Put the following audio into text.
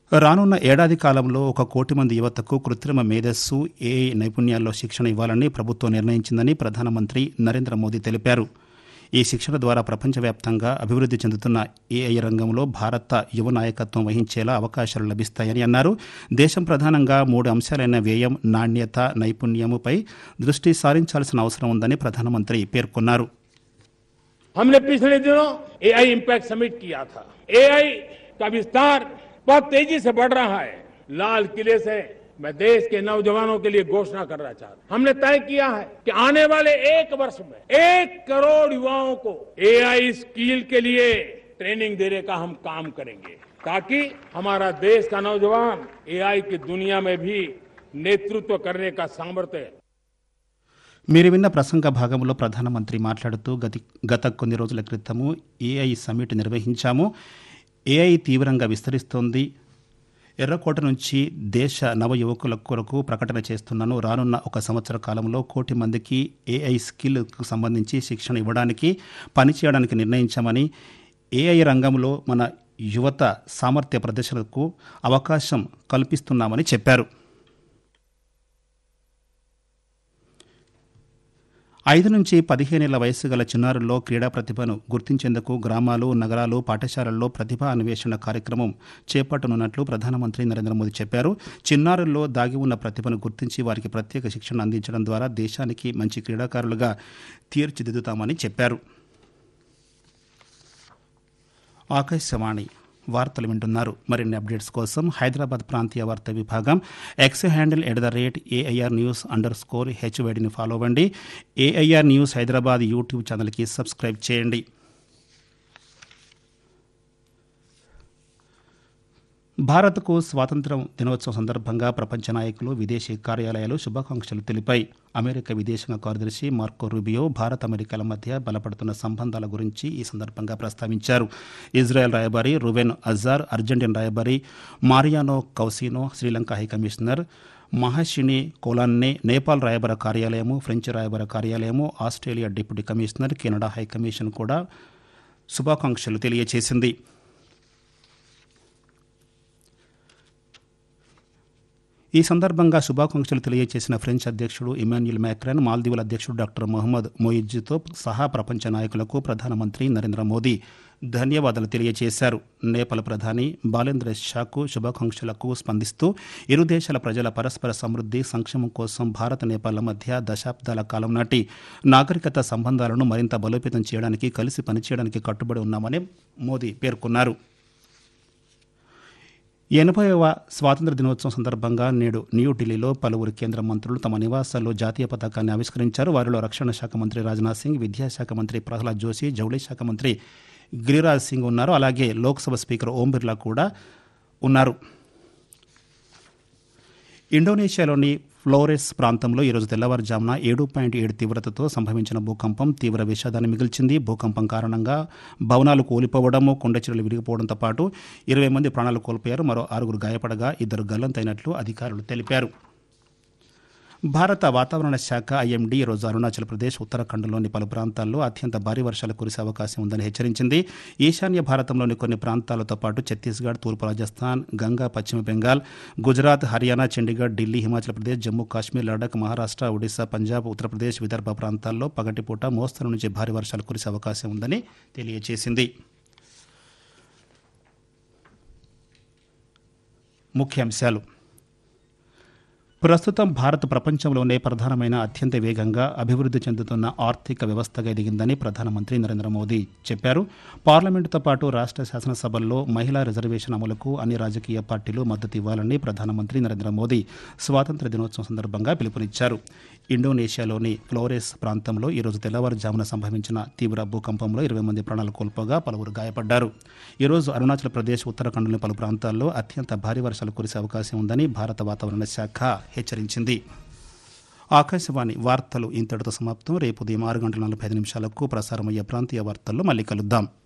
రానున్న ఏడాది కాలంలో 1 కోటి మంది యువతకు కృత్రిమ మేధస్సు, ఏఐ నైపుణ్యాల్లో శిక్షణ ఇవ్వాలని ప్రభుత్వం నిర్ణయించిందని ప్రధానమంత్రి నరేంద్ర మోదీ తెలిపారు. ఈ శిక్షణ ద్వారా ప్రపంచవ్యాప్తంగా అభివృద్ధి చెందుతున్న ఏఐ రంగంలో భారత యువ నాయకత్వం వహించేలా అవకాశాలు లభిస్తాయని అన్నారు. దేశం ప్రధానంగా 3 అంశాలైన వ్యయం, నాణ్యత, నైపుణ్యముపై దృష్టి సారించాల్సిన అవసరం ఉందని ప్రధానమంత్రి పేర్కొన్నారు. हमने पिछले दिनों एआई इंपैक्ट समिट किया था. एआई का विस्तार बहुत तेजी से बढ़ रहा है. लाल किले से मैं देश के नौजवानों के लिए घोषणा करना चाहता हूं. हमने तय किया है कि आने वाले 1 वर्ष में 1 करोड़ युवाओं को एआई स्किल के लिए ट्रेनिंग देने का हम काम करेंगे, ताकि हमारा देश का नौजवान एआई की दुनिया में भी नेतृत्व करने का सामर्थ्य. మీరు విన్న ప్రసంగ భాగంలో ప్రధానమంత్రి మాట్లాడుతూ గత కొన్ని రోజుల క్రితము ఏఐ సమ్మిట్ నిర్వహించాము. ఏఐ తీవ్రంగా విస్తరిస్తోంది. ఎర్రకోట నుంచి దేశ నవ యువకుల కొరకు ప్రకటన చేస్తున్నాను. రానున్న 1 సంవత్సర కాలంలో 1 కోటి మందికి ఏఐ స్కిల్కు సంబంధించి శిక్షణ ఇవ్వడానికి, పనిచేయడానికి నిర్ణయించామని, ఏఐ రంగంలో మన యువత సామర్థ్య ప్రదర్శనకు అవకాశం కల్పిస్తున్నామని చెప్పారు. 5 నుంచి 15 ఏళ్ల వయసు గల చిన్నారుల్లో క్రీడా ప్రతిభను గుర్తించేందుకు గ్రామాలు, నగరాలు, పాఠశాలల్లో ప్రతిభా అన్వేషణ కార్యక్రమం చేపట్టనున్నట్లు ప్రధానమంత్రి నరేంద్ర మోదీ చెప్పారు. చిన్నారుల్లో దాగి ఉన్న ప్రతిభను గుర్తించి వారికి ప్రత్యేక శిక్షణ అందించడం ద్వారా దేశానికి మంచి క్రీడాకారులుగా తీర్చిదిద్దుతామని చెప్పారు. ఆకాశవాణి వార్తలు వింటున్నారు. మరిన్ని అప్డేట్స్ కోసం హైదరాబాద్ ప్రాంతీయ వార్తా విభాగం ఎక్స్ హ్యాండిల్ @AIR News_HYDని ఫాలో అవ్వండి. AIR న్యూస్ హైదరాబాద్ యూట్యూబ్ ఛానల్కి సబ్స్క్రైబ్ చేయండి. భారత్కు స్వాతంత్ర్యం దినోత్సవం సందర్భంగా ప్రపంచ నాయకులు, విదేశీ కార్యాలయాలు శుభాకాంక్షలు తెలిపాయి. అమెరికా విదేశాంగ కార్యదర్శి మార్కో రూబియో భారత్ అమెరికాల మధ్య బలపడుతున్న సంబంధాల గురించి ఈ సందర్భంగా ప్రస్తావించారు. ఇజ్రాయెల్ రాయబారి రువెన్ అజార్, అర్జెంటీనా రాయబారి మారియానో కౌసినో, శ్రీలంక హైకమిషనర్ మహాషిని కోలాన్నే, నేపాల్ రాయబార కార్యాలయము, ఫ్రెంచ్ రాయబార కార్యాలయము, Australia deputy commissioner, Canada high commission కూడా శుభాకాంక్షలు తెలియజేసింది. ఈ సందర్భంగా శుభాకాంక్షలు తెలియజేసిన ఫ్రెంచ్ అధ్యక్షుడు ఇమాన్యుయల్ మ్యాక్రాన్, మాల్దీవుల అధ్యక్షుడు డాక్టర్ మొహమ్మద్ మొయిజ్తో సహా ప్రపంచ నాయకులకు ప్రధానమంత్రి నరేంద్ర మోదీ ధన్యవాదాలు తెలియజేశారు. నేపాల్ ప్రధాని బాలేంద్ర షాకు శుభాకాంక్షలకు స్పందిస్తూ ఇరు దేశాల ప్రజల పరస్పర సమృద్ధి, సంక్షేమం కోసం భారత్, నేపాల్ మధ్య దశాబ్దాల కాలం నాటి నాగరికత సంబంధాలను మరింత బలోపేతం చేయడానికి, కలిసి పనిచేయడానికి కట్టుబడి ఉన్నామని మోదీ పేర్కొన్నారు. 80వ స్వాతంత్ర్య దినోత్సవం సందర్భంగా నేడు న్యూఢిల్లీలో పలువురు కేంద్ర మంత్రులు తమ నివాసాల్లో జాతీయ పతాకాన్ని ఆవిష్కరించారు. వారిలో రక్షణ శాఖ మంత్రి రాజ్నాథ్ సింగ్, విద్యాశాఖ మంత్రి ప్రహ్లాద్ జోషి, జౌళి శాఖ మంత్రి గిరిరాజ్ సింగ్ ఉన్నారు. అలాగే లోక్సభ స్పీకర్ ఓం బిర్లా కూడా ఉన్నారు. ఇండోనేషియాలోని ఫ్లోరెస్ ప్రాంతంలో ఈరోజు తెల్లవారుజామున 7.7 తీవ్రతతో సంభవించిన భూకంపం తీవ్ర విషాదాన్ని మిగిల్చింది. భూకంపం కారణంగా భవనాలు కూలిపోవడము, కొండచెరువులు విరిగిపోవడంతో పాటు 20 మంది ప్రాణాలు కోల్పోయారు. మరో 6 గాయపడగా 2 గల్లంతైనట్లు అధికారులు తెలిపారు. భారత వాతావరణ శాఖ IMD ఈరోజు అరుణాచల్ ప్రదేశ్, ఉత్తరాఖండ్లోని పలు ప్రాంతాల్లో అత్యంత భారీ వర్షాలు కురిసే అవకాశం ఉందని హెచ్చరించింది. ఈశాన్య భారతంలోని కొన్ని ప్రాంతాలతో పాటు ఛత్తీస్గఢ్, తూర్పు రాజస్థాన్, గంగా, పశ్చిమ బెంగాల్, గుజరాత్, హర్యానా, చండీగఢ్, ఢిల్లీ, హిమాచల్ ప్రదేశ్, జమ్మూ కాశ్మీర్, లడాక్, మహారాష్ట్ర, ఒడిశా, పంజాబ్, ఉత్తరప్రదేశ్, విదర్భ ప్రాంతాల్లో పగటిపూట మోస్తరు నుంచి భారీ వర్షాలు కురిసే అవకాశం ఉందని తెలియజేసింది. ముఖ్యాంశాలు: ప్రస్తుతం భారత్ ప్రపంచంలోనే ప్రధానమైన, అత్యంత వేగంగా అభివృద్ధి చెందుతున్న ఆర్థిక వ్యవస్థగా ఎదిగిందని ప్రధానమంత్రి నరేంద్ర మోదీ చెప్పారు. పార్లమెంటుతో పాటు రాష్ట్ర శాసనసభల్లో మహిళా రిజర్వేషన్ అమలుకు అన్ని రాజకీయ పార్టీలు మద్దతు ఇవ్వాలని ప్రధానమంత్రి నరేంద్ర మోదీ స్వాతంత్ర్య దినోత్సవం సందర్భంగా పిలుపునిచ్చారు. ఇండోనేషియాలోని ఫ్లోరెస్ ప్రాంతంలో ఈరోజు తెల్లవారుజామున సంభవించిన తీవ్ర భూకంపంలో 20 మంది ప్రాణాలు కోల్పోగా పలువురు గాయపడ్డారు. ఈరోజు అరుణాచల్ ప్రదేశ్, ఉత్తరాఖండ్లోని పలు ప్రాంతాల్లో అత్యంత భారీ వర్షాలు కురిసే అవకాశం ఉందని భారత వాతావరణ శాఖ హెచ్చరించింది. ఆకాశవాణి వార్తలు ఇంతటితో సమాప్తం. రేపు ఉదయం 6:45 ప్రసారమయ్యే ప్రాంతీయ వార్తల్లో మళ్ళీ కలుద్దాం.